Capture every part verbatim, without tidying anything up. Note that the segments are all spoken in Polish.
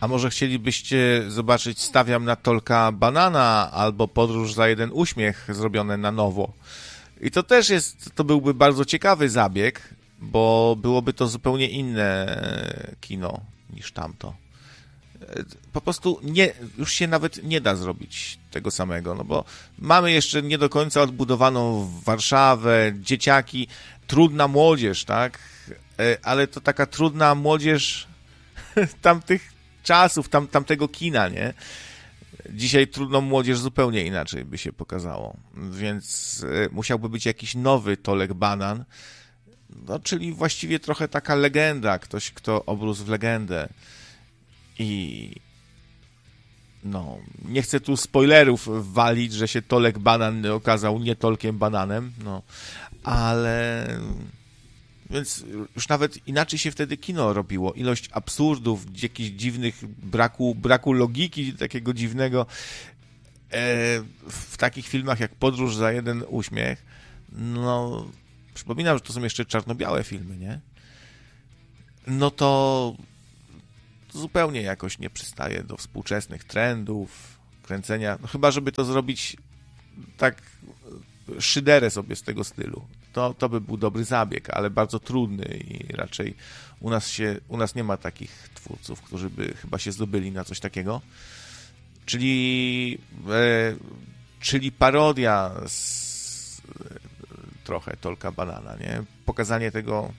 A może chcielibyście zobaczyć Stawiam na Tolka Banana albo Podróż za jeden uśmiech zrobione na nowo? I to też jest, to byłby bardzo ciekawy zabieg, bo byłoby to zupełnie inne kino niż tamto. Po prostu nie, już się nawet nie da zrobić tego samego, no bo mamy jeszcze nie do końca odbudowaną Warszawę, dzieciaki, trudna młodzież, tak? Ale to taka trudna młodzież tamtych czasów, tam, tamtego kina, nie? Dzisiaj trudną młodzież zupełnie inaczej by się pokazało, więc musiałby być jakiś nowy Tolek Banan, no, czyli właściwie trochę taka legenda, ktoś, kto obrósł w legendę. I no, nie chcę tu spoilerów walić, że się Tolek Banan okazał nie Tolkiem Bananem, no, ale więc już nawet inaczej się wtedy kino robiło. Ilość absurdów, jakichś dziwnych, braku, braku logiki takiego dziwnego e, w takich filmach jak Podróż za jeden uśmiech, no, przypominam, że to są jeszcze czarno-białe filmy, nie? No to zupełnie jakoś nie przystaje do współczesnych trendów, kręcenia, no chyba żeby to zrobić tak szyderę sobie z tego stylu. To, to by był dobry zabieg, ale bardzo trudny i raczej u nas się, u nas nie ma takich twórców, którzy by chyba się zdobyli na coś takiego. Czyli e, czyli parodia z, e, trochę Tolka Banana, nie? Pokazanie tego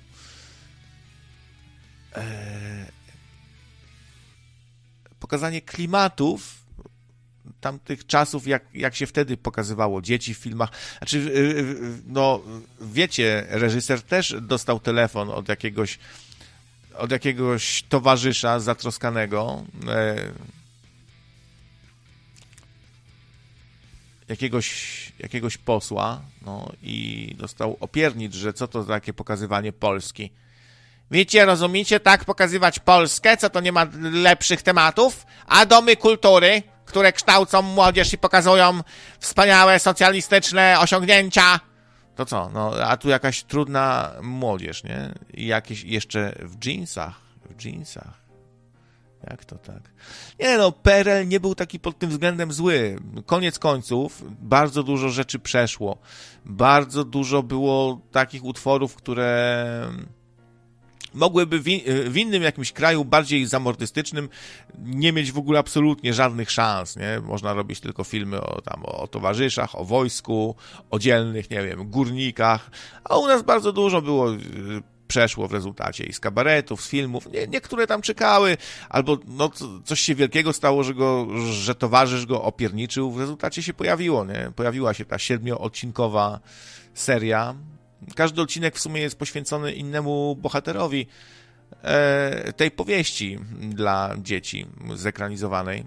e, pokazanie klimatów tamtych czasów, jak, jak się wtedy pokazywało dzieci w filmach. Znaczy, no, wiecie, reżyser też dostał telefon od jakiegoś od jakiegoś towarzysza zatroskanego, e, jakiegoś, jakiegoś posła, no i dostał opiernicz, że co to za takie pokazywanie Polski. Wiecie, rozumiecie, tak pokazywać Polskę, co to nie ma lepszych tematów, a domy kultury, które kształcą młodzież i pokazują wspaniałe socjalistyczne osiągnięcia. To co, no, a tu jakaś trudna młodzież, nie? I jakieś jeszcze w dżinsach, w dżinsach. Jak to tak? Nie no, P R L nie był taki pod tym względem zły. Koniec końców, bardzo dużo rzeczy przeszło. Bardzo dużo było takich utworów, które mogłyby w innym jakimś kraju, bardziej zamordystycznym, nie mieć w ogóle absolutnie żadnych szans, nie? Można robić tylko filmy o, tam, o towarzyszach, o wojsku, o dzielnych, nie wiem, górnikach, a u nas bardzo dużo było, przeszło w rezultacie i z kabaretów, z filmów, nie, niektóre tam czekały, albo no, coś się wielkiego stało, że, go, że towarzysz go opierniczył, w rezultacie się pojawiło, nie? Pojawiła się ta siedmioodcinkowa seria. Każdy odcinek w sumie jest poświęcony innemu bohaterowi e, tej powieści dla dzieci zekranizowanej.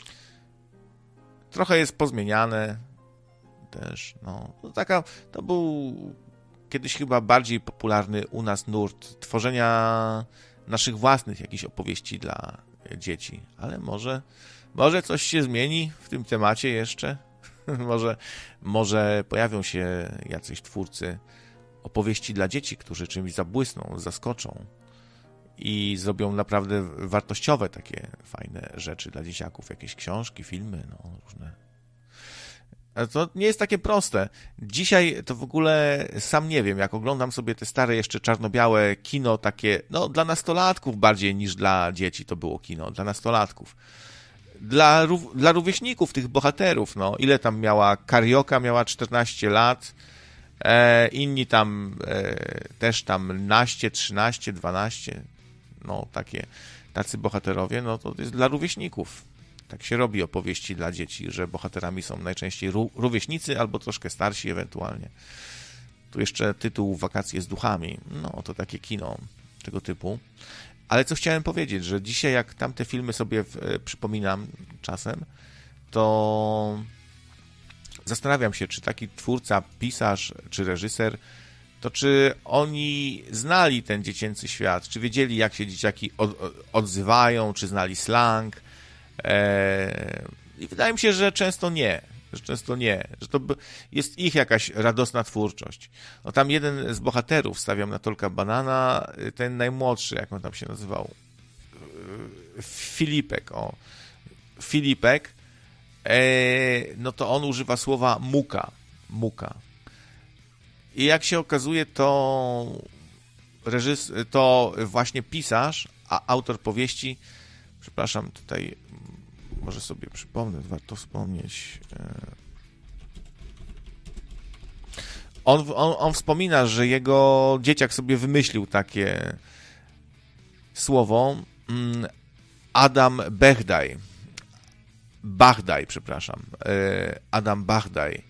Trochę jest pozmieniane też, no. To, taka, to był kiedyś chyba bardziej popularny u nas nurt tworzenia naszych własnych jakichś opowieści dla dzieci, ale może, może coś się zmieni w tym temacie jeszcze. może, może pojawią się jacyś twórcy opowieści dla dzieci, którzy czymś zabłysną, zaskoczą i zrobią naprawdę wartościowe takie fajne rzeczy dla dzieciaków, jakieś książki, filmy, no różne. Ale to nie jest takie proste. Dzisiaj to w ogóle sam nie wiem, jak oglądam sobie te stare jeszcze czarno-białe kino takie, no dla nastolatków bardziej niż dla dzieci to było kino, dla nastolatków. Dla, dla rówieśników tych bohaterów, no ile tam miała Karioka, miała czternaście lat, E, inni tam e, też tam naście, trzynaście, dwanaście, no takie, tacy bohaterowie, no to jest dla rówieśników. Tak się robi opowieści dla dzieci, że bohaterami są najczęściej ró- rówieśnicy albo troszkę starsi ewentualnie. Tu jeszcze tytuł Wakacje z duchami, no to takie kino tego typu. Ale co chciałem powiedzieć, że dzisiaj jak tamte filmy sobie w, e, przypominam czasem, to zastanawiam się, czy taki twórca, pisarz, czy reżyser, to czy oni znali ten dziecięcy świat, czy wiedzieli, jak się dzieciaki od, odzywają, czy znali slang. Eee, I wydaje mi się, że często nie, że często nie, że to jest ich jakaś radosna twórczość. No tam jeden z bohaterów, stawiam na Tolka Banana, ten najmłodszy, jak on tam się nazywał, Filipek, o, Filipek, e, no to on używa słowa muka, muka. I jak się okazuje, to reżys, to właśnie pisarz, a autor powieści, przepraszam, tutaj może sobie przypomnę, warto wspomnieć. On, on, on wspomina, że jego dzieciak sobie wymyślił takie słowo Adam Bechdaj. Bachdaj, przepraszam. Adam Bachdaj.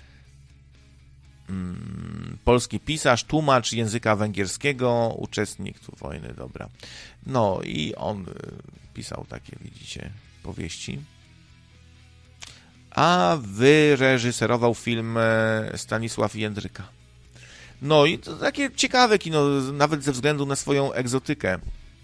Polski pisarz, tłumacz języka węgierskiego, uczestnik tu wojny, dobra. No i on pisał takie, widzicie, powieści. A wyreżyserował film Stanisław Jędryka. No i to takie ciekawe kino, nawet ze względu na swoją egzotykę.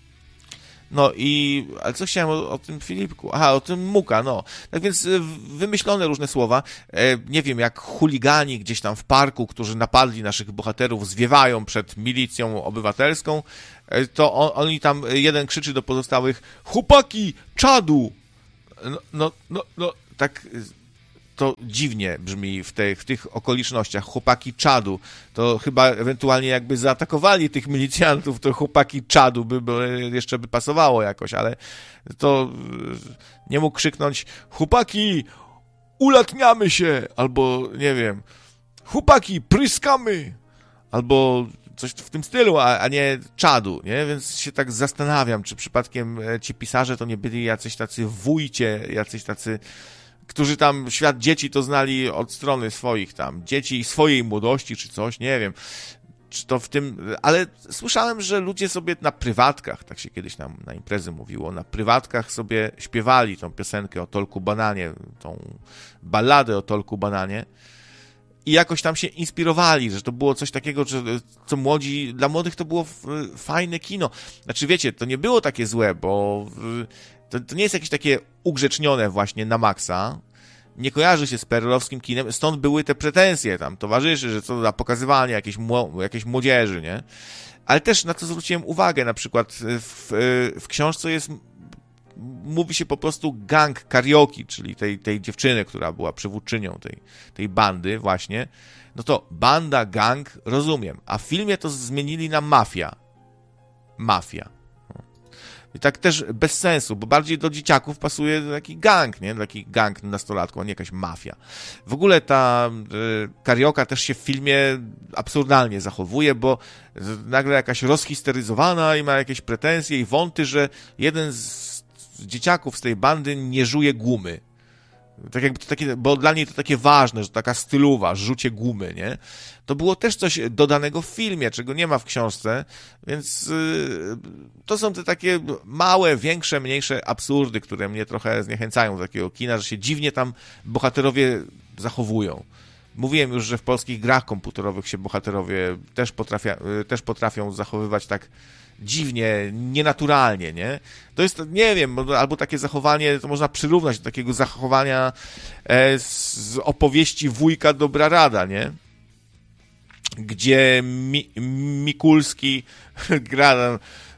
No i, ale co chciałem o, o tym Filipku? Aha, o tym Muka, no. Tak więc wymyślone różne słowa, e, nie wiem, jak chuligani gdzieś tam w parku, którzy napadli naszych bohaterów, zwiewają przed milicją obywatelską, e, to on, oni tam, jeden krzyczy do pozostałych, chłopaki, czadu! No, no, no, no tak... To dziwnie brzmi w, te, w tych okolicznościach. Chłopaki czadu. To chyba ewentualnie jakby zaatakowali tych milicjantów, to chłopaki czadu by, by jeszcze by pasowało jakoś, ale to nie mógł krzyknąć chłopaki, ulatniamy się, albo nie wiem, chłopaki, pryskamy, albo coś w tym stylu, a, a nie czadu, nie? Więc się tak zastanawiam, czy przypadkiem ci pisarze to nie byli jacyś tacy wujcie, jacyś tacy którzy tam świat dzieci to znali od strony swoich tam, dzieci i swojej młodości, czy coś, nie wiem, czy to w tym, ale słyszałem, że ludzie sobie na prywatkach, tak się kiedyś nam na imprezy mówiło, na prywatkach sobie śpiewali tą piosenkę o Tolku Bananie, tą balladę o Tolku Bananie i jakoś tam się inspirowali, że to było coś takiego, że co młodzi, dla młodych to było fajne kino. Znaczy wiecie, to nie było takie złe, bo To, to nie jest jakieś takie ugrzecznione właśnie na maksa. Nie kojarzy się z perelowskim kinem, stąd były te pretensje tam towarzyszy, że co za pokazywanie jakiejś, mło, jakiejś młodzieży, nie? Ale też na to zwróciłem uwagę, na przykład w, w książce jest, mówi się po prostu gang karaoke, czyli tej, tej dziewczyny, która była przywódczynią tej, tej bandy właśnie. No to banda, gang, rozumiem. A w filmie to zmienili na mafia. Mafia. I tak też bez sensu, bo bardziej do dzieciaków pasuje taki gang, nie? Taki gang nastolatków, a nie jakaś mafia. W ogóle ta y, karioka też się w filmie absurdalnie zachowuje, bo nagle jakaś rozhisteryzowana i ma jakieś pretensje i wąty, że jeden z, z dzieciaków z tej bandy nie żuje gumy. Tak jakby to takie, bo dla niej to takie ważne, że taka stylowa, rzucie gumy, nie? To było też coś dodanego w filmie, czego nie ma w książce, więc yy, to są te takie małe, większe, mniejsze absurdy, które mnie trochę zniechęcają do takiego kina, że się dziwnie tam bohaterowie zachowują. Mówiłem już, że w polskich grach komputerowych się bohaterowie też, potrafia, yy, też potrafią zachowywać tak dziwnie, nienaturalnie, nie? To jest, nie wiem, albo takie zachowanie, to można przyrównać do takiego zachowania e, z opowieści Wujka Dobra Rada, nie? Gdzie Mi, Mikulski gra e,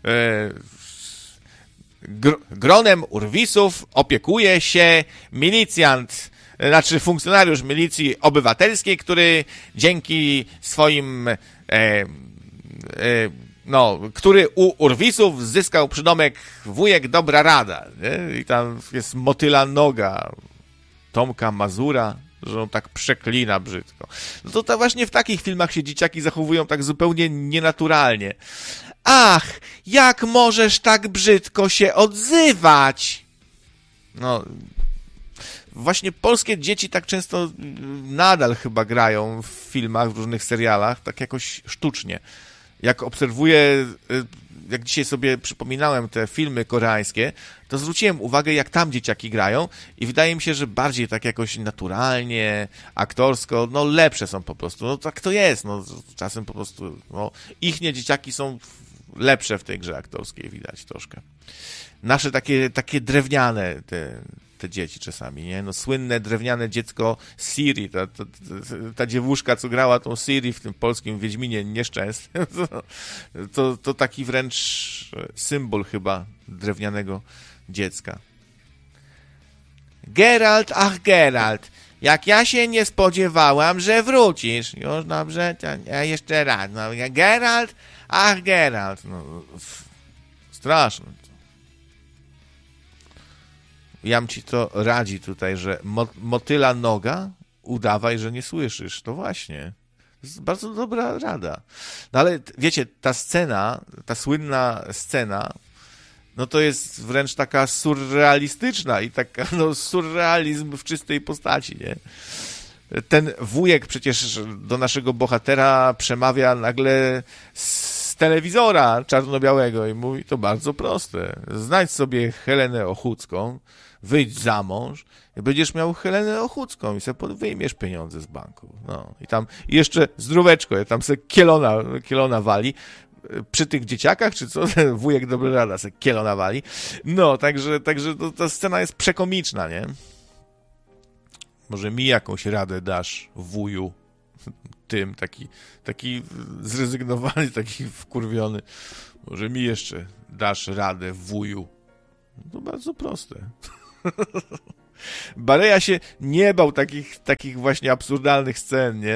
gr, gronem urwisów opiekuje się milicjant, znaczy funkcjonariusz milicji obywatelskiej, który dzięki swoim e, e, no, który u urwisów zyskał przydomek Wujek Dobra Rada, nie? I tam jest motyla noga Tomka Mazura, że on tak przeklina brzydko. No to, to właśnie w takich filmach się dzieciaki zachowują tak zupełnie nienaturalnie. Ach, jak możesz tak brzydko się odzywać? No, właśnie polskie dzieci tak często nadal chyba grają w filmach, w różnych serialach, tak jakoś sztucznie. Jak obserwuję, jak dzisiaj sobie przypominałem te filmy koreańskie, to zwróciłem uwagę, jak tam dzieciaki grają i wydaje mi się, że bardziej tak jakoś naturalnie, aktorsko, no lepsze są po prostu. No tak to jest, no czasem po prostu, no ichnie dzieciaki są lepsze w tej grze aktorskiej, widać troszkę. Nasze takie, takie drewniane, te, te dzieci czasami, nie? No słynne drewniane dziecko Ciri, ta, ta, ta, ta dziewuszka, co grała tą Ciri w tym polskim Wiedźminie nieszczęsnym, to, to, to taki wręcz symbol chyba drewnianego dziecka. Geralt, ach Geralt, jak ja się nie spodziewałam, że wrócisz. Już dobrze, to ja jeszcze raz. No, Geralt, ach Geralt. No, straszne. Jam ci to radzi tutaj, że mo- motyla noga, udawaj, że nie słyszysz. To właśnie. To jest bardzo dobra rada. No ale wiecie, ta scena, ta słynna scena, no to jest wręcz taka surrealistyczna i taka, no, surrealizm w czystej postaci, nie? Ten wujek przecież do naszego bohatera przemawia nagle z telewizora czarno-białego i mówi, to bardzo proste. Znajdź sobie Helenę Ochódzką, wyjdź za mąż i będziesz miał Helenę Ochódzką i sobie wyjmiesz pieniądze z banku. No i tam i jeszcze zdróweczko, tam se kielona, kielona wali. Przy tych dzieciakach, czy co? Wujek dobra rada se kielona wali. No, także, także to, ta scena jest przekomiczna, nie? Może mi jakąś radę dasz, wuju, tym, taki, taki zrezygnowany, taki wkurwiony. Może mi jeszcze dasz radę, wuju. To bardzo proste. Bareja się nie bał takich, takich właśnie absurdalnych scen, nie?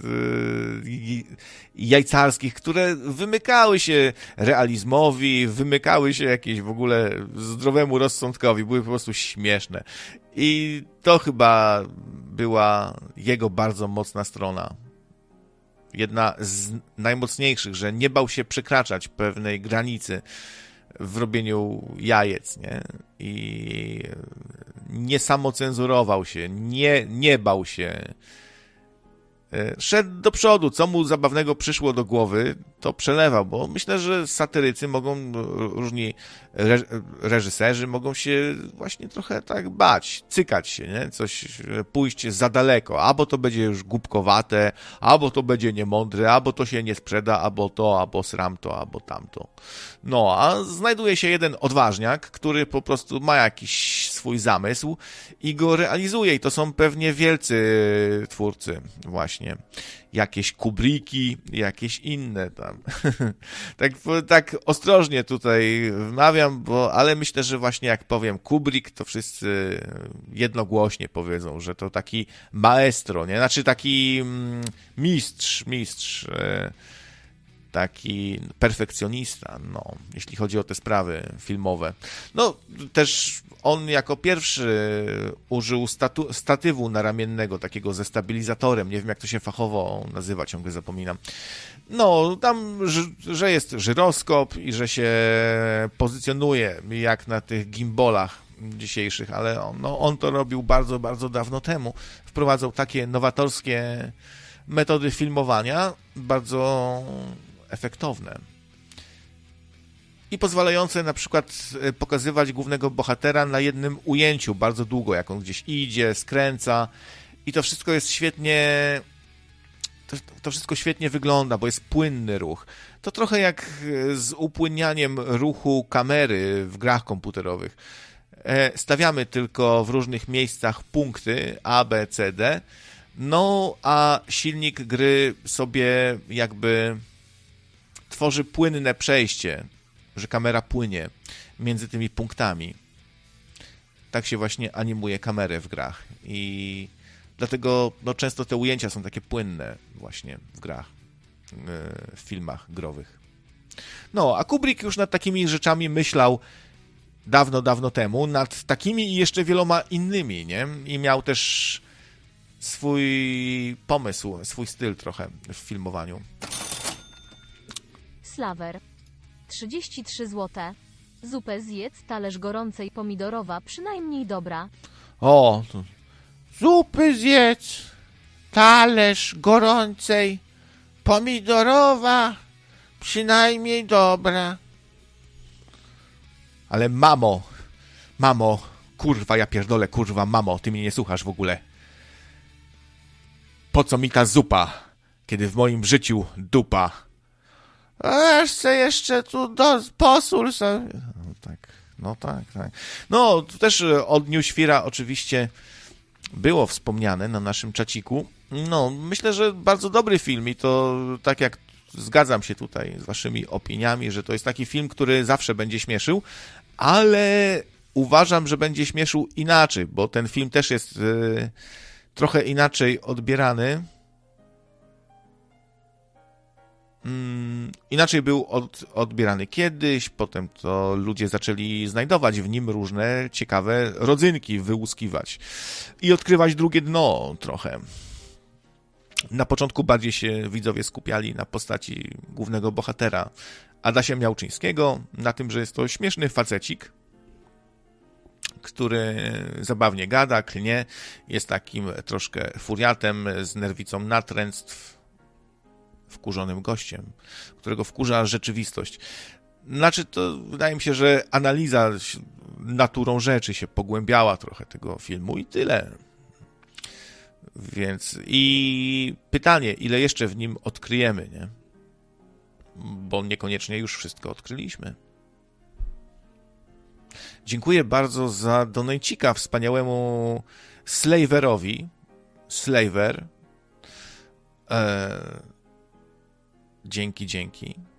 Jajcarskich, które wymykały się realizmowi, wymykały się jakieś w ogóle zdrowemu rozsądkowi, były po prostu śmieszne. I to chyba była jego bardzo mocna strona. Jedna z najmocniejszych, że nie bał się przekraczać pewnej granicy w robieniu jajec, nie? I nie samocenzurował się, nie, nie bał się. Szedł do przodu, co mu zabawnego przyszło do głowy, to przelewał, bo myślę, że satyrycy mogą, różni reżyserzy mogą się właśnie trochę tak bać, cykać się, nie? Coś pójść za daleko, albo to będzie już głupkowate, albo to będzie niemądre, albo to się nie sprzeda, albo to, albo sram to, albo tamto. No, a znajduje się jeden odważniak, który po prostu ma jakiś swój zamysł i go realizuje i to są pewnie wielcy twórcy właśnie. Jakieś Kubricki, jakieś inne tam. tak, tak ostrożnie tutaj wmawiam, bo, ale myślę, że właśnie jak powiem Kubrick, to wszyscy jednogłośnie powiedzą, że to taki maestro, nie? Znaczy taki mm, mistrz, mistrz, e, taki perfekcjonista, no, jeśli chodzi o te sprawy filmowe. No, też on jako pierwszy użył statu, statywu naramiennego, takiego ze stabilizatorem, nie wiem jak to się fachowo nazywa, ciągle zapominam. No, tam, że jest żyroskop i że się pozycjonuje jak na tych gimbalach dzisiejszych, ale on, no, on to robił bardzo, bardzo dawno temu. Wprowadzał takie nowatorskie metody filmowania, bardzo efektowne i pozwalające na przykład pokazywać głównego bohatera na jednym ujęciu bardzo długo, jak on gdzieś idzie, skręca i to wszystko jest świetnie to, to wszystko świetnie wygląda, bo jest płynny ruch. To trochę jak z upłynnianiem ruchu kamery w grach komputerowych. Stawiamy tylko w różnych miejscach punkty A, B, C, D, no a silnik gry sobie jakby tworzy płynne przejście, że kamera płynie między tymi punktami. Tak się właśnie animuje kamerę w grach i dlatego no, często te ujęcia są takie płynne właśnie w grach, w filmach growych. No, a Kubrick już nad takimi rzeczami myślał dawno, dawno temu, nad takimi i jeszcze wieloma innymi, nie? I miał też swój pomysł, swój styl trochę w filmowaniu. Slawer. trzydzieści trzy złote. Zupę zjedz, talerz gorącej pomidorowa, przynajmniej dobra. O, to... zupy zjedz, talerz gorącej pomidorowa, przynajmniej dobra. Ale mamo, mamo, kurwa, ja pierdolę, kurwa, mamo, ty mnie nie słuchasz w ogóle. Po co mi ta zupa, kiedy w moim życiu dupa? Aż se jeszcze tu do, posól sobie. tak. No tak, tak. No, tu też o Dniu Świra oczywiście było wspomniane na naszym czaciku. No, myślę, że bardzo dobry film i to tak jak zgadzam się tutaj z waszymi opiniami, że to jest taki film, który zawsze będzie śmieszył, ale uważam, że będzie śmieszył inaczej, bo ten film też jest y, trochę inaczej odbierany. Mm, inaczej był od, odbierany kiedyś, potem to ludzie zaczęli znajdować w nim różne ciekawe rodzynki, wyłuskiwać i odkrywać drugie dno trochę. Na początku bardziej się widzowie skupiali na postaci głównego bohatera Adasia Miałczyńskiego, na tym, że jest to śmieszny facecik, który zabawnie gada, klnie, jest takim troszkę furiatem z nerwicą natręctw, wkurzonym gościem, którego wkurza rzeczywistość. Znaczy, to wydaje mi się, że analiza naturą rzeczy się pogłębiała trochę tego filmu i tyle. Więc i pytanie, ile jeszcze w nim odkryjemy, nie? Bo niekoniecznie już wszystko odkryliśmy. Dziękuję bardzo za donejcika wspaniałemu Slaverowi. Slaver. Eee, dzięki, dzięki.